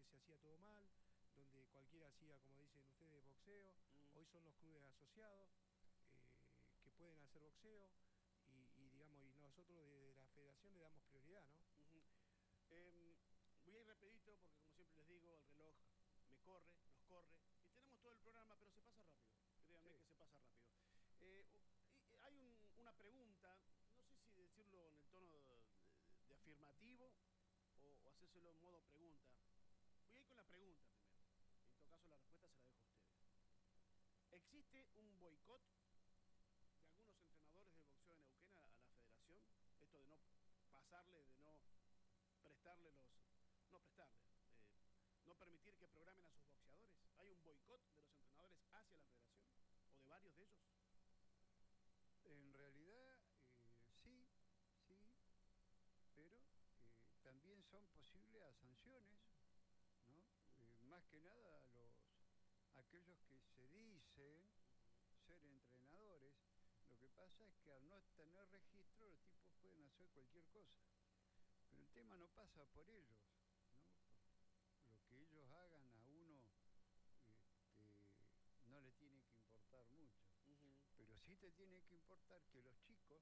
se hacía todo mal, donde cualquiera hacía, como dicen ustedes, boxeo. Hoy son los clubes asociados que pueden hacer boxeo digamos, y nosotros desde la federación le damos prioridad, ¿no? Voy a ir rapidito porque, como siempre les digo, el reloj me corre, nos corre, y tenemos todo el programa, pero se pasa rápido. Créanme Sí. que se pasa rápido. Hay una pregunta, no sé si decirlo en el tono de afirmativo o hacérselo en modo pregunta. Voy a ir con la pregunta primero. En todo caso, la respuesta se la dejo a ustedes. ¿Existe un boicot de algunos entrenadores de boxeo de Neuquén a la federación? Esto de no pasarle, de no prestarle no prestarle, no permitir que programen a sus boxeadores. ¿Hay un boicot de los entrenadores hacia la federación? ¿O de varios de ellos? En realidad, sí, pero también son posibles a sanciones, ¿no? Más que nada aquellos que se dicen ser entrenadores. Lo que pasa es que al no tener registro, los tipos pueden hacer cualquier cosa. Pero el tema no pasa por ellos, ¿no? Lo que ellos hagan a uno no le tiene que importar mucho. Pero sí te tiene que importar que los chicos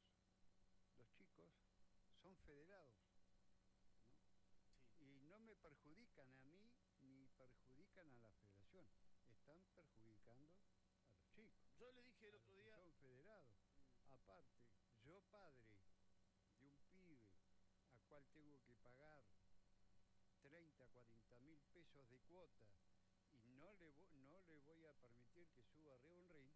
son federados, ¿no? Sí. Y no me perjudican a mí ni perjudican a la federación. Están perjudicando a los chicos. Yo le dije el otro día... Son federados. Aparte, yo padre de un pibe a cual tengo que pagar 30, 40 mil pesos de cuota y no le voy a permitir que suba arriba un ring,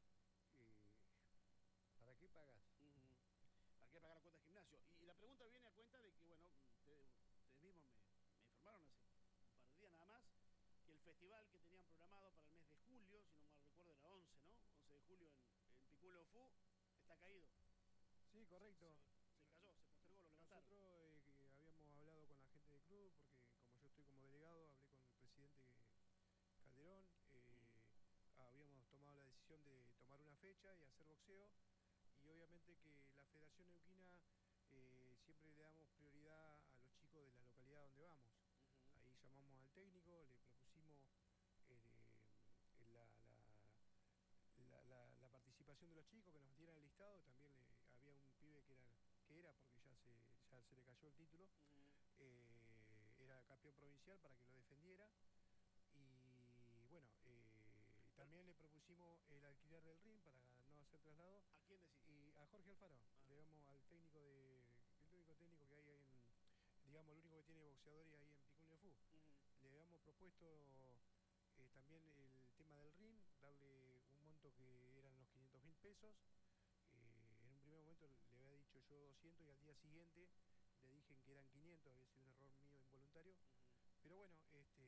¿para qué pagás? ¿Para qué pagar la cuota de gimnasio? Y la pregunta viene a cuenta de que, bueno, ustedes mismos me informaron hace un par de días nada más, que el festival que tenían programado para el mes de julio, si no mal recuerdo era 11, ¿no? 11 de julio en Piculo Fu, está caído. Sí, correcto. Se cayó, se postergó, lo levantaron. Nosotros que habíamos hablado con la gente del club, porque como yo estoy como delegado, hablé con el presidente Calderón, habíamos tomado la decisión de tomar una fecha y hacer boxeo, y obviamente que la Federación Neuquina siempre le damos prioridad a los chicos de la localidad donde vamos. Ahí llamamos al técnico, le propusimos la participación de los chicos, que nos dieran el listado. También había un pibe que era porque ya se le cayó el título, era campeón provincial, para que lo defendiera. Y bueno, también le propusimos el alquiler del ring para no hacer traslado. ¿A quién decís? Y a Jorge Alfaro, digamos, al técnico el único técnico que hay ahí digamos, el único que tiene boxeadores ahí en Picunio Fu. Le habíamos propuesto también el tema del ring, darle un monto que eran los 500.000 pesos. En un primer momento le había dicho yo 200 y al día siguiente le dije que eran 500, había sido un error mío involuntario. Pero bueno,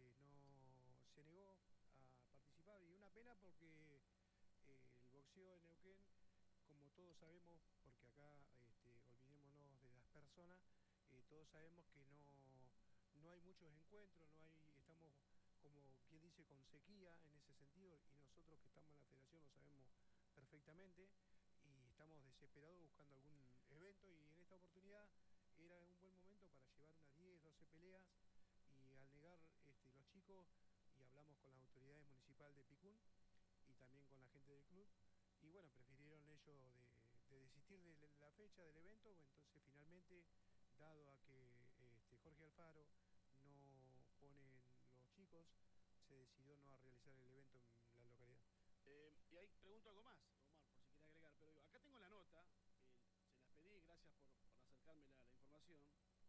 no se negó a participar, y una pena porque el boxeo de Neuquén, como todos sabemos, porque acá olvidémonos de las personas, todos sabemos que no hay muchos encuentros, estamos como quien dice con sequía en ese sentido, y nosotros que estamos en la federación lo sabemos perfectamente y estamos desesperados buscando algún evento, y en esta oportunidad era un buen momento para llevar unas 10, 12 peleas. Y al negar los chicos, y hablamos con las autoridades municipales de Picún y también con la gente del club, y bueno, prefirieron ellos de desistir de la fecha del evento. Entonces finalmente, dado a que Jorge Alfaro no pone los chicos, se decidió no a realizar el evento en la localidad. Y ahí pregunto algo más, Omar, por si quiere agregar, pero digo, acá tengo la nota, se las pedí, gracias por acercarme la información.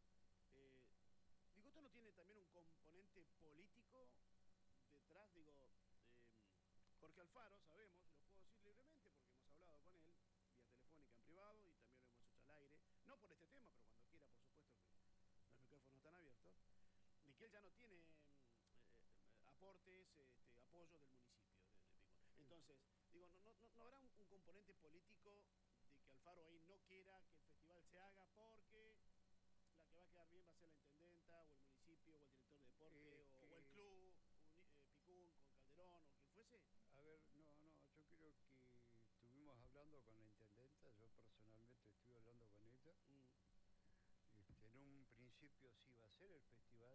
Digo, ¿esto no tiene también un componente político detrás? Digo, Jorge Alfaro, sabemos, lo puedo decir libremente porque hemos hablado con él, vía telefónica en privado, y también lo hemos hecho al aire, no por este tema, pero cuando quiera, por supuesto, que los micrófonos están abiertos, de que él ya no tiene aportes, apoyo del municipio de Picún. Entonces, digo, ¿no habrá un componente político de que Alfaro ahí no quiera que el festival se haga porque la que va a quedar bien va a ser la intendenta, o el municipio, o el director de deporte, o el club, Picún, con Calderón, o quien fuese? A ver, yo creo que estuvimos hablando con la intendenta, yo personalmente estuve hablando con ella. En un principio sí iba a ser el festival.